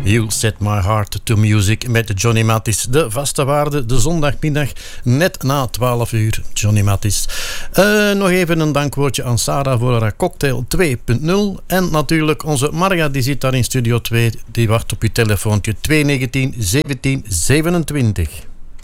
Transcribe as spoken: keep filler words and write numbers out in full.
You Set My Heart to Music met Johnny Mathis. De vaste waarde, de zondagmiddag, net na twaalf uur. Johnny Mathis. Uh, nog even een dankwoordje aan Sarah voor haar cocktail twee punt nul. En natuurlijk onze Marga, die zit daar in studio twee. Die wacht op je telefoontje twee negentien zeventien zevenentwintig.